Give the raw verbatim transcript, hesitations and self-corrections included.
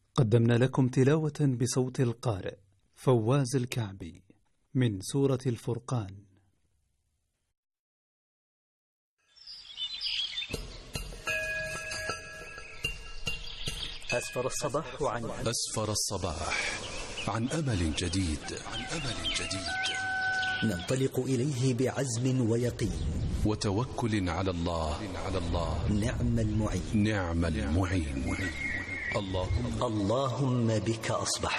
قدمنا لكم تلاوة بصوت القارئ فواز الكعبي من سورة الفرقان. أسفر الصباح عن أسفر الصباح عن أمل جديد عن أمل جديد ننطلق إليه بعزم ويقين وتوكل على الله على الله نعم المعين نعم المعين. اللهم اللهم بك أصبح